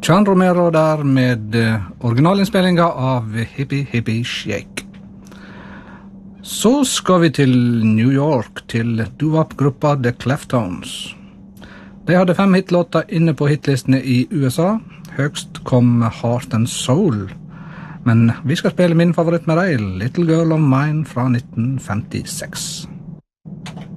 Chan Romero der med originalinnspillinga av Hippie Hippie Shake. Så skal vi til New York, til doo-wop-gruppa The Cleftones. De hadde 5 hitlåter inne på hitlistene i USA. Høgst kom Heart and Soul. Men vi skal spille min favoritt med deg, Little Girl of Mine fra 1956.